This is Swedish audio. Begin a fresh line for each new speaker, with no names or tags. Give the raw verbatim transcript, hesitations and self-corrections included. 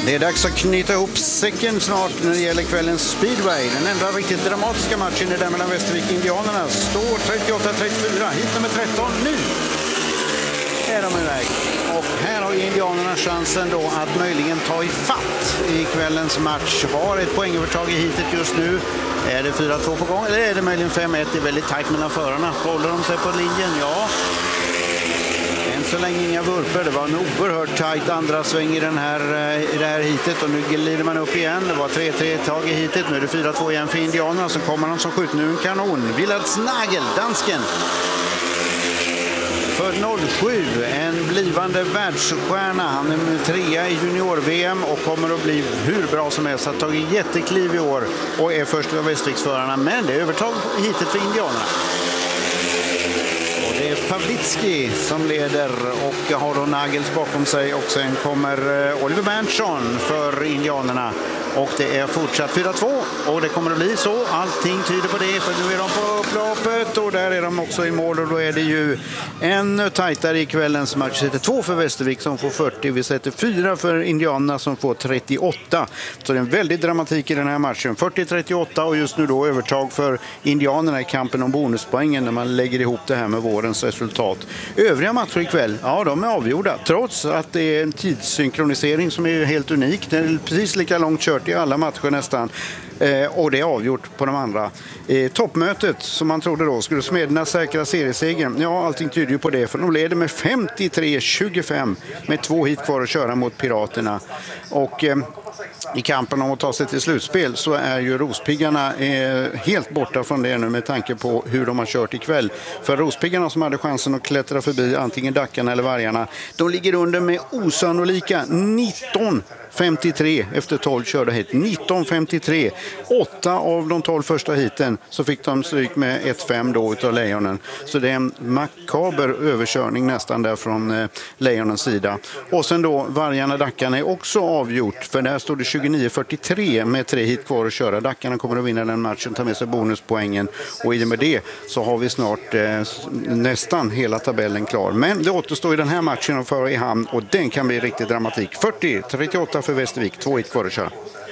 Det är dags att knyta ihop säcken snart när det gäller kvällens speedway. Den enda riktigt dramatiska matchen är där mellan Västervik och Indianerna. Står trettioåtta trettiofyra, hit nummer tretton, nu är de iväg. Och här har Indianerna chansen då att möjligen ta i fatt i kvällens match. Har ett poängövertag i hitet just nu. Är det fyra två på gång eller är det möjligen fem ett? Det är väldigt tajt mellan förarna. Håller de sig på linjen? Ja. Än så länge inga vurper. Det var en oerhört tajt andra sväng i, den här, i det här hitet. Och nu glider man upp igen. Det var tre tre tag i hitet. Nu är det fyra två igen för Indianerna. Så kommer de som skjuter nu en kanon. Willard Snagel, dansken. För noll sju, en blivande världsstjärna. Han är trea i junior-V M och kommer att bli hur bra som helst. Han har tagit jättekliv i år och är först av Västerviksförarna. Men det är övertag hitet för Indianerna. Och det är Pavlitski som leder och har då Nagels bakom sig. Och sen kommer Oliver Berntsson för Indianerna. Och det är fortsatt fyra två och det kommer att bli så. Allting tyder på det, för nu är de på upploppet och där är de också i mål. Och då är det ju ännu tajtare i kvällens match. Vi sätter två för Västervik som får fyrtio. Vi sätter fyra för Indianerna som får trettioåtta. Så det är en väldigt dramatik i den här matchen. fyrtio trettioåtta och just nu då övertag för Indianerna i kampen om bonuspoängen när man lägger ihop det här med vårens resultat. Övriga matcher ikväll, ja, de är avgjorda. Trots att det är en tidssynkronisering som är helt unik. Det är precis lika långt kört i alla matcher nästan. Eh, och det är avgjort på de andra. Eh, toppmötet som man trodde då skulle Smederna säkra seriesegern. Ja, allting tyder ju på det. För de leder med femtiotre tjugofem med två hit kvar att köra mot Piraterna. Och eh, i kampen om att ta sig till slutspel så är ju Rospiggarna eh, helt borta från det nu med tanke på hur de har kört ikväll. För Rospiggarna som hade chansen att klättra förbi antingen Dackarna eller Vargarna, de ligger under med osannolika nitton femtiotre efter tolv körda hit. nitton femtiotre. Åtta av de tolv första hiten så fick de stryk med ett fem då utav Lejonen. Så det är en makaber överkörning nästan där från eh, Lejonens sida. Och sen då Vargarna Dackarna är också avgjort. För där står det tjugonio fyrtiotre med tre hit kvar att köra. Dackarna kommer att vinna den matchen, ta med sig bonuspoängen. Och i och med det så har vi snart eh, nästan hela tabellen klar. Men det återstår i den här matchen att föra i hamn och den kan bli riktigt dramatik. fyrtio trettioåtta för Västervik, två hit kvar att köra.